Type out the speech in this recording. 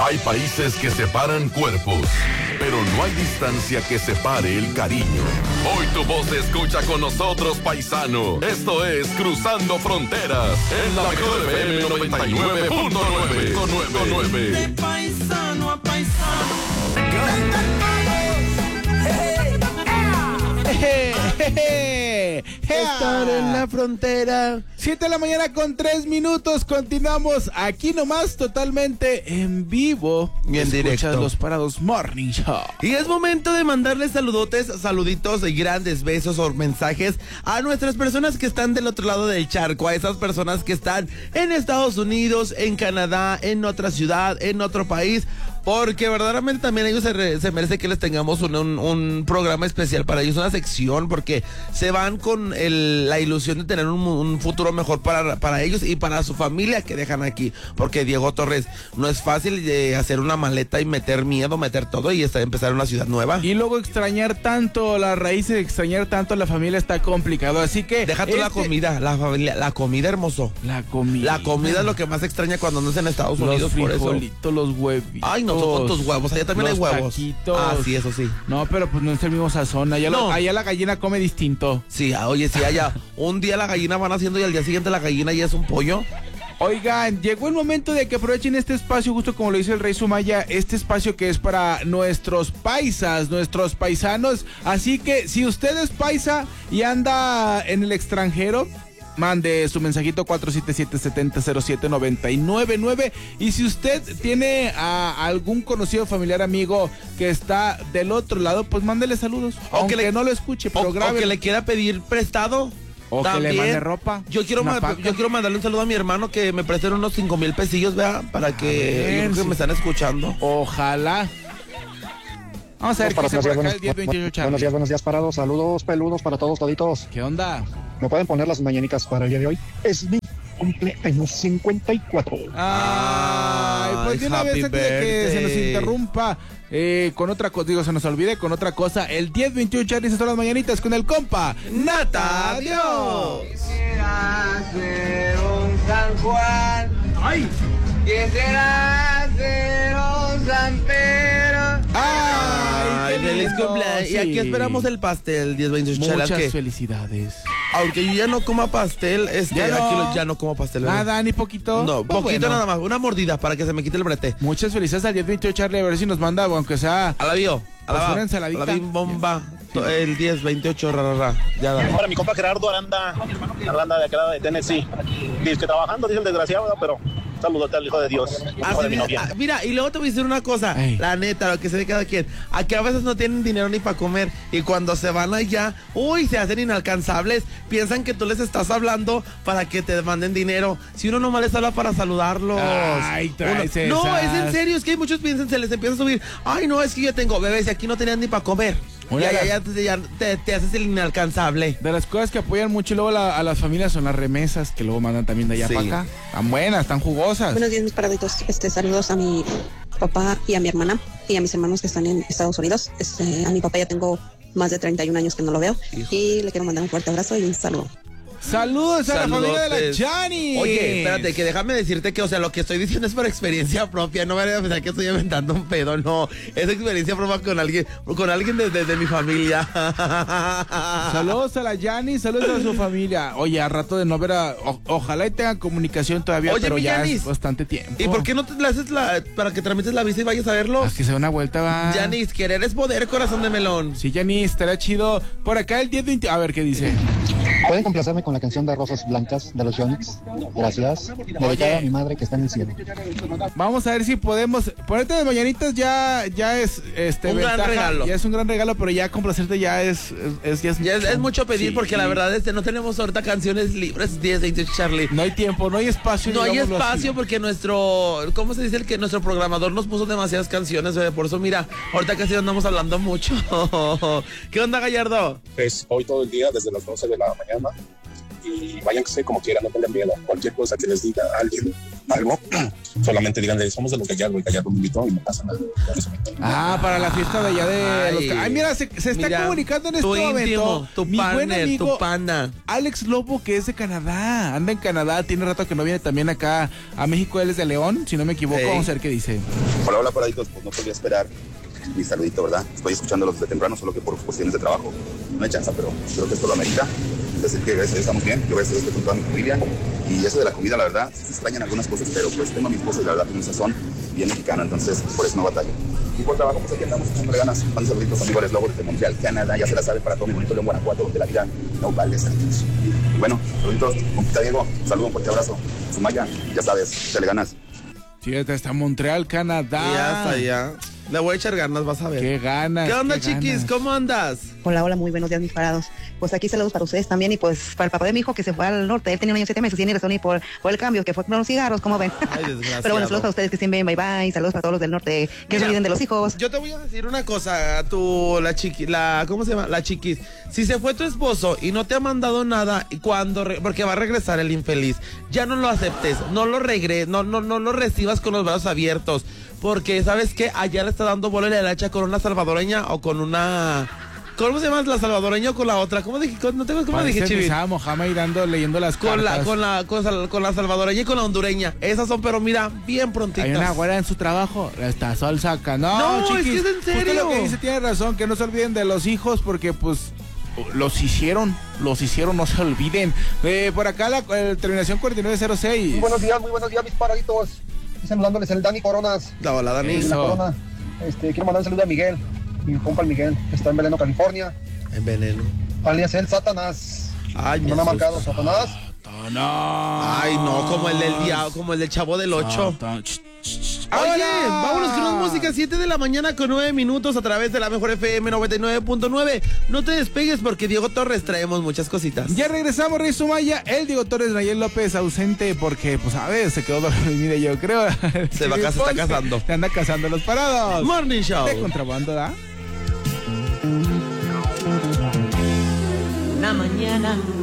Hay países que separan cuerpos, pero no hay distancia que separe el cariño. Hoy tu voz se escucha con nosotros, paisano. Esto es Cruzando Fronteras en la mejor FM 99.9. De paisano a paisano. Estar en la frontera. 7 de la mañana con 3 minutos. Continuamos aquí nomás totalmente en vivo Y en directo. Los Parados Morning Show. Y es momento de mandarles saluditos y grandes besos o mensajes a nuestras personas que están del otro lado del charco, a esas personas que están en Estados Unidos, en Canadá, en otra ciudad, en otro país, porque verdaderamente también ellos se merece que les tengamos un programa especial para ellos, una sección, porque se van con la ilusión de tener un futuro mejor para ellos y para su familia que dejan aquí, porque Diego Torres, no es fácil hacer una maleta y meter miedo, meter todo y empezar una ciudad nueva. Y luego extrañar tanto las raíces, extrañar tanto a la familia está complicado, así que... Deja tú la comida, la familia, la comida, hermoso. La comida es lo que más extraña cuando no es en Estados Unidos, los frijolitos, los huevitos. Ay, no, son con tus huevos, allá también hay huevos. Taquitos. Ah, sí, eso sí. No, pero pues no es el mismo sazón, allá la gallina come distinto. Sí, oye, sí, allá un día la gallina van haciendo y al día siguiente la gallina ya es un pollo. Oigan, llegó el momento de que aprovechen este espacio, justo como lo dice el Rey Sumaya, este espacio que es para nuestros paisas, nuestros paisanos. Así que si usted es paisa y anda en el extranjero, mande su mensajito 477-7007-999. Y si usted tiene a algún conocido, familiar, amigo que está del otro lado, pues mándele saludos. Aunque no lo escuche, pero grabe. O que le quiera pedir prestado. O también, que le mande ropa. Yo quiero mandarle un saludo a mi hermano que me presten unos 5,000 pesillos, vea, para que yo creo que me están escuchando. Ojalá. Vamos a ver qué dice por acá el 1028 Charlie. Buenos días, parados. Saludos peludos para todos, toditos. ¿Qué onda? ¿Me pueden poner las mañanitas para el día de hoy? Es mi cumpleaños 54. Ay, pues de una vez antes de que se nos interrumpa con otra cosa, se nos olvide con otra cosa, el 1028 Charlie, son las mañanitas con el compa Nata, adiós. Quisiera ser un San Juan. Ay. Quisiera ser un San Pedro. Ay, feliz cumpleaños. Sí. Y aquí esperamos el pastel, 1028 Charlie. Muchas felicidades. Aunque yo ya no coma pastel, ya no como pastel. Nada, ni poquito. No, poquito nada más, una mordida para que se me quite el brete. Muchas felicidades al 1028 Charlie, a ver si nos manda, aunque sea a la bio, una ensaladita. A la bomba. El 1028 ya da. Para mi compa Gerardo Aranda de acá de Tennessee. Dice que trabajando, dice el desgraciado, pero saludote al hijo de Dios, hijo de mi novia. Mira, y luego te voy a decir una cosa, la neta, lo que se ve cada quien. Aquí a veces no tienen dinero ni para comer y cuando se van allá, se hacen inalcanzables. Piensan que tú les estás hablando para que te manden dinero. Si uno nomás les habla para saludarlos. Ay, no, es en serio, es que muchos piensan, se les empieza a subir. Ay, no, es que yo tengo bebés y aquí no tenían ni para comer. Ya te haces el inalcanzable. De las cosas que apoyan mucho luego a las familias son las remesas, que luego mandan también de allá para acá. Están buenas, están jugosas. Buenos días, mis paraditos. Saludos a mi papá y a mi hermana y a mis hermanos que están en Estados Unidos. A mi papá ya tengo más de 31 años que no lo veo. Y le quiero mandar un fuerte abrazo y un saludo. Saludos a la familia de la Chani. Oye, espérate, que déjame decirte que, lo que estoy diciendo es por experiencia propia. No me vayas a pensar que estoy inventando un pedo, no. Es experiencia propia con alguien desde mi familia. Saludos a la Chani, saludos a su familia. Oye, a rato de no ver ojalá y tengan comunicación todavía, pero ya es bastante tiempo. ¿Y por qué no te la haces para que tramites la visa y vayas a verlo? Es que se da una vuelta, va. Yanis, querer es poder, corazón de melón. Sí, Yanis, estará chido. Por acá el 1020. A ver qué dice. ¿Pueden complacerme con la canción de Rosas Blancas de los Yonix? Gracias. Dedicada a mi madre que está en el cielo. Vamos a ver si podemos. Ponerte de mañanitas ya es un gran regalo. Ya es un gran regalo, pero ya complacerte ya es mucho pedir, porque la verdad no tenemos ahorita canciones libres. 1028 Charlie. No hay tiempo, no hay espacio. No hay espacio porque ¿cómo se dice? Nuestro programador nos puso demasiadas canciones, por eso mira, ahorita casi andamos hablando mucho. ¿Qué onda, Gallardo? Pues hoy todo el día desde las 12 de la mañana y váyanse como quieran, no tengan miedo. Cualquier cosa que les diga alguien, algo, solamente díganle, somos de los Gallardo, y Gallardo me invitó y no pasa nada. Para la fiesta de allá de los... Ay, mira, se está comunicando en este momento. Tu mi partner, buen amigo, tu pana. Alex Lobo, que es de Canadá. Anda en Canadá, tiene rato que no viene también acá a México. Él es de León, si no me equivoco. Vamos a ver qué dice. Hola, paraditos, pues no podía esperar mi saludito, ¿verdad? Estoy escuchándolos desde temprano, solo que por cuestiones de trabajo no hay chance, pero creo que esto lo amerita. Decir que gracias a Dios estamos bien, yo gracias a Dios estoy con toda mi familia. Y eso de la comida, la verdad, se extrañan algunas cosas, pero pues tengo a mi esposa y la verdad tiene un sazón bien mexicano, entonces por eso no batallo. Y por trabajo, pues aquí andamos echándole ganas. Mando saluditos a mi Alex Lobo desde Montreal, Canadá, ya se la sabe para todo mi bonito León, Guanajuato, donde la vida no vale saludos. Y bueno, saluditos, compita Diego, un saludo, un fuerte abrazo. Sumaya, ya sabes, te le ganas. Fíjate, está Montreal, Canadá. Ya está, ya. Le voy a echar ganas, vas a ver. Qué ganas. ¿Qué onda, chiquis? ¿Cómo andas? Hola, hola, muy buenos días, mis parados. Pues aquí saludos para ustedes también y pues para el papá de mi hijo que se fue al norte. Él tenía un año 7 meses, tiene razón y por el cambio que fue con los cigarros, ¿cómo ven? Ay, desgraciado. Pero bueno, saludos para ustedes que estén bien, bye bye. Saludos para todos los del norte que no se olviden de los hijos. Yo te voy a decir una cosa, ¿cómo se llama? La chiquis. Si se fue tu esposo y no te ha mandado nada, porque va a regresar el infeliz, ya no lo aceptes, no lo recibas con los brazos abiertos. Porque, ¿sabes qué? Allá le está dando bola de la hacha con una salvadoreña o con una... ¿Cómo se llama la salvadoreña o con la otra? ¿Cómo dije? No tengo cómo dije, Chivis. Estaba Mohamed irando leyendo las cartas. Con la salvadoreña y con la hondureña. Esas son, pero mira, bien prontitas. Hay una güera en su trabajo, esta Sol saca. No, chiquis, es que es en serio. Usted lo que dice tiene razón, que no se olviden de los hijos porque pues... Los hicieron, no se olviden. Por acá la terminación 4906. Muy buenos días, mis paraditos. Saludándoles el Dani Coronas. Hola, Dani. Corona. Quiero mandar un saludo a Miguel, mi compa el Miguel, que está en Veneno, California. En Veneno. Alias el Satanás. Ay, no me ha marcado Satanás. Ay, no, como el del diablo, como el del Chavo del 8. Oye, vámonos con una música, 7 de la mañana con 9 minutos a través de la mejor FM 99.9. No te despegues porque Diego Torres traemos muchas cositas. Ya regresamos, Rey Sumaya. El Diego Torres, Nayel López ausente porque, pues a ver, se quedó dormido, yo creo. Se está casando. Se anda casando los parados. Morning Show. De contrabando, ¿da? Una mañana